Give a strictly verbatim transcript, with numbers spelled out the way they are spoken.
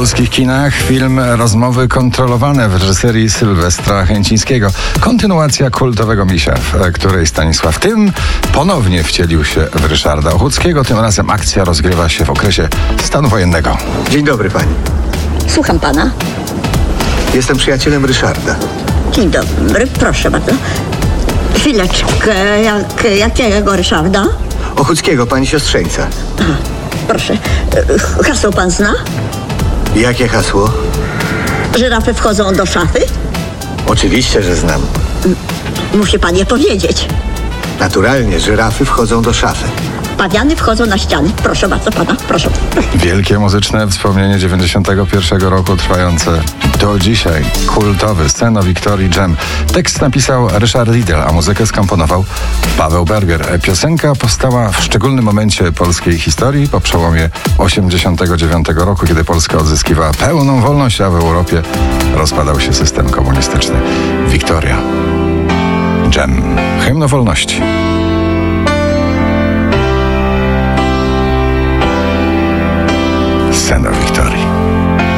polskich kinach film Rozmowy kontrolowane w reżyserii Sylwestra Chęcińskiego. Kontynuacja kultowego Misia, w której Stanisław Tym ponownie wcielił się w Ryszarda Ochódzkiego. Tym razem akcja rozgrywa się w okresie stanu wojennego. Dzień dobry pani. Słucham pana. Jestem przyjacielem Ryszarda. Dzień dobry, proszę bardzo. Chwileczkę, jak, jakiego Ryszarda? Ochódzkiego, pani siostrzeńca. Aha, proszę. Hasło pan zna? Jakie hasło? Żyrafy wchodzą do szafy? Oczywiście, że znam. Musi pan je powiedzieć. Naturalnie, żyrafy wchodzą do szafy. Pawiany wchodzą na ściany. Proszę bardzo pana, proszę. Wielkie muzyczne wspomnienie dziewięćdziesiątego pierwszego roku, trwające do dzisiaj. Kultowy Sceno Wiktorii Dżem. Tekst napisał Ryszard Riedel, a muzykę skomponował Paweł Berger. Piosenka powstała w szczególnym momencie polskiej historii, po przełomie osiemdziesiątego dziewiątego roku, kiedy Polska odzyskiwała pełną wolność, a w Europie rozpadał się system komunistyczny. Wiktoria Dżem. Hymn o wolności.